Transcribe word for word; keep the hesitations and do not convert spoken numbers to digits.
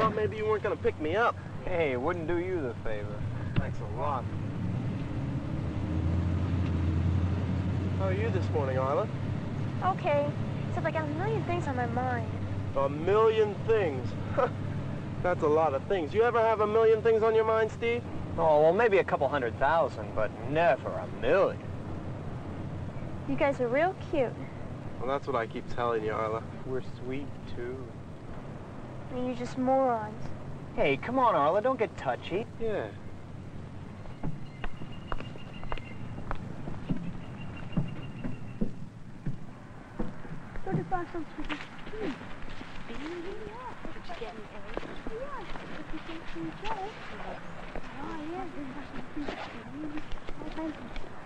thought maybe you weren't gonna pick me up. Hey, it wouldn't do you the favor. Thanks a lot. How are you this morning, Arla? Okay, except I got a million things on my mind. A million things? That's a lot of things. You ever have a million things on your mind, Steve? Oh, well, maybe a couple hundred thousand, but never a million. You guys are real cute. Well, that's what I keep telling you, Arla. We're sweet, too. And you're just morons. Hey, come on, Arla, don't get touchy. Yeah. Go to Boston. Hmm. Did you get an A? Yeah. If you think you go. Oh, yeah.